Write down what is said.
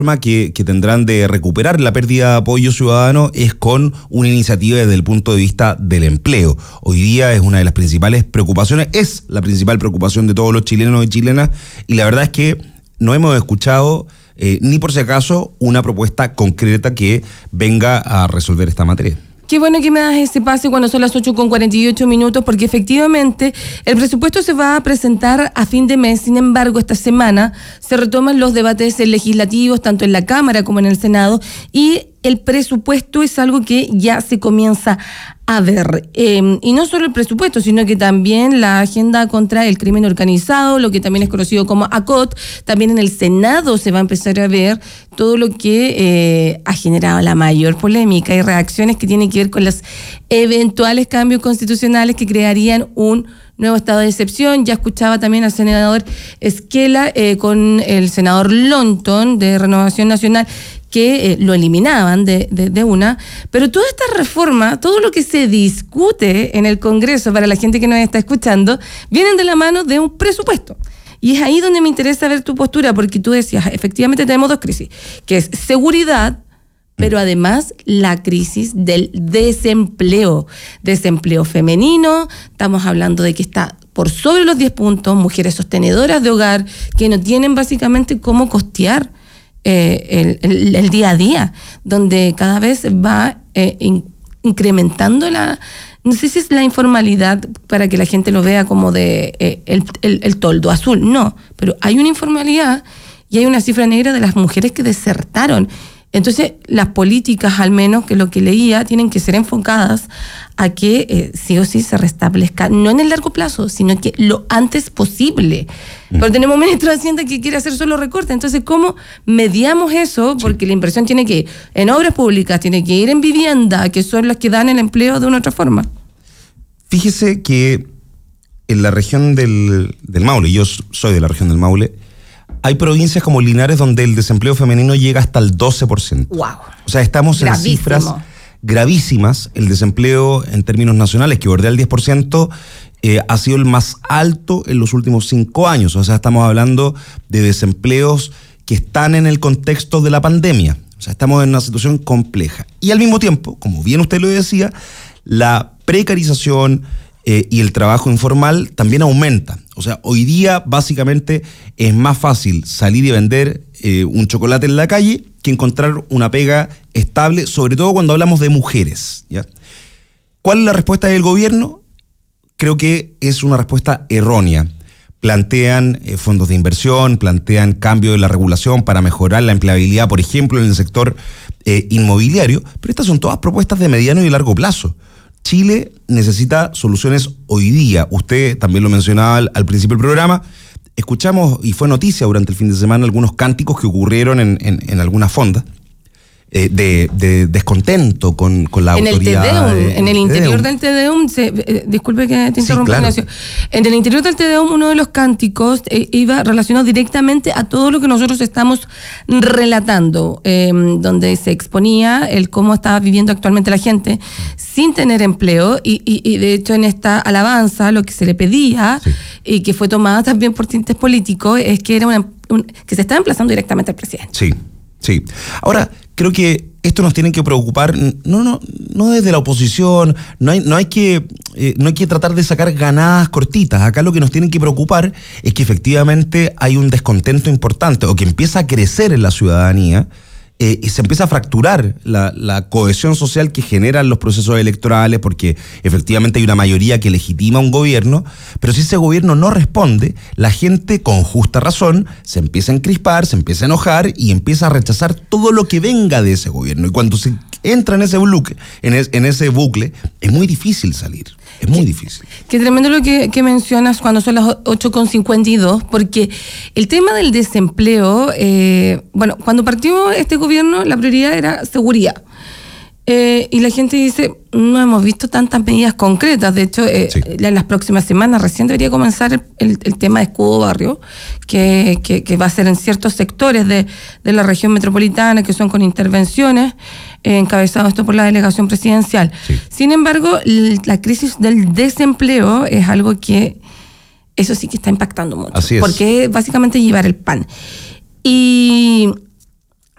forma que tendrán de recuperar la pérdida de apoyo ciudadano es con una iniciativa desde el punto de vista del empleo. Hoy día es una de las principales preocupaciones, es la principal preocupación de todos los chilenos y chilenas, y la verdad es que no hemos escuchado ni por si acaso una propuesta concreta que venga a resolver esta materia. Qué bueno que me das ese pase cuando son las 8:48, porque efectivamente el presupuesto se va a presentar a fin de mes. Sin embargo, esta semana se retoman los debates legislativos, tanto en la Cámara como en el Senado, y el presupuesto es algo que ya se comienza a ver. Y no solo el presupuesto, sino que también la agenda contra el crimen organizado, lo que también es conocido como ACOT. También en el Senado se va a empezar a ver todo lo que ha generado la mayor polémica y reacciones que tienen que ver con los eventuales cambios constitucionales que crearían un nuevo estado de excepción. Ya escuchaba también al senador Esquela con el senador Lonton de Renovación Nacional, que lo eliminaban de una, pero toda esta reforma, todo lo que se discute en el Congreso, para la gente que nos está escuchando, vienen de la mano de un presupuesto. Y es ahí donde me interesa ver tu postura, porque tú decías, efectivamente tenemos dos crisis, que es seguridad, pero además la crisis del desempleo femenino. Estamos hablando de que está por sobre los 10 puntos, mujeres sostenedoras de hogar que no tienen básicamente cómo costear el día a día, donde cada vez va incrementando no sé si es la informalidad para que la gente lo vea como de el toldo azul, no, pero hay una informalidad y hay una cifra negra de las mujeres que desertaron. Entonces, las políticas, al menos que lo que leía, tienen que ser enfocadas a que sí o sí se restablezca, no en el largo plazo, sino que lo antes posible. Pero tenemos un ministro de Hacienda que quiere hacer solo recortes. Entonces, ¿cómo mediamos eso? Porque la inversión tiene que ir en obras públicas, tiene que ir en vivienda, que son las que dan el empleo de una otra forma. Fíjese que en la región del Maule, yo soy de la región del Maule, hay provincias como Linares donde el desempleo femenino llega hasta el 12%. ¡Wow! O sea, estamos en cifras gravísimas. El desempleo en términos nacionales, que bordea el 10%, ha sido el más alto en los últimos 5 años. O sea, estamos hablando de desempleos que están en el contexto de la pandemia. O sea, estamos en una situación compleja. Y al mismo tiempo, como bien usted lo decía, la precarización y el trabajo informal también aumenta. O sea, hoy día básicamente es más fácil salir y vender un chocolate en la calle que encontrar una pega estable, sobre todo cuando hablamos de mujeres, ¿ya? ¿Cuál es la respuesta del gobierno? Creo que es una respuesta errónea. Plantean fondos de inversión, plantean cambio de la regulación para mejorar la empleabilidad, por ejemplo, en el sector inmobiliario, pero estas son todas propuestas de mediano y largo plazo. Chile necesita soluciones hoy día. Usted también lo mencionaba al principio del programa. Escuchamos, y fue noticia durante el fin de semana, algunos cánticos que ocurrieron en algunas fondas de descontento con la autoridad. En el interior del Tedeum, disculpe que te interrumpa, claro. Ignacio. En el interior del Tedeum, uno de los cánticos iba relacionado directamente a todo lo que nosotros estamos relatando, donde se exponía el cómo estaba viviendo actualmente la gente sin tener empleo, y de hecho en esta alabanza lo que se le pedía, sí, y que fue tomada también por tintes políticos, es que era que se estaba emplazando directamente al presidente. Sí. Sí. Ahora, creo que esto nos tiene que preocupar, no desde la oposición, no hay que tratar de sacar ganadas cortitas. Acá lo que nos tiene que preocupar es que efectivamente hay un descontento importante, o que empieza a crecer en la ciudadanía, y se empieza a fracturar la cohesión social que generan los procesos electorales, porque efectivamente hay una mayoría que legitima un gobierno, pero si ese gobierno no responde, la gente con justa razón se empieza a encrispar, se empieza a enojar y empieza a rechazar todo lo que venga de ese gobierno. Y cuando se entra en ese bucle, es muy difícil salir. Es muy difícil. Qué tremendo lo que mencionas cuando son las 8:52, porque el tema del desempleo, cuando partió este gobierno, la prioridad era seguridad. Y la gente dice, no hemos visto tantas medidas concretas. De hecho, sí, en las próximas semanas recién debería comenzar el tema de escudo barrio, que va a ser en ciertos sectores de la región metropolitana, que son con intervenciones, encabezado esto por la delegación presidencial. Sí. Sin embargo, la crisis del desempleo es algo que, eso sí que está impactando mucho. Así es. Porque es básicamente llevar el pan. Y